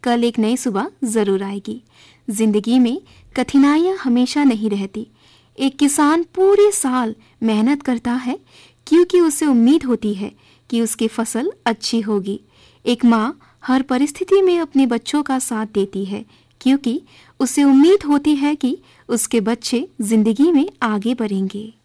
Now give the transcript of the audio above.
कल एक नई सुबह जरूर आएगी। जिंदगी में कठिनाइयां हमेशा नहीं रहती। एक किसान पूरे साल मेहनत करता है क्योंकि उसे उम्मीद होती है कि उसकी फसल अच्छी होगी। एक माँ हर परिस्थिति में अपने बच्चों का साथ देती है क्योंकि उसे उम्मीद होती है कि उसके बच्चे जिंदगी में आगे बढ़ेंगे।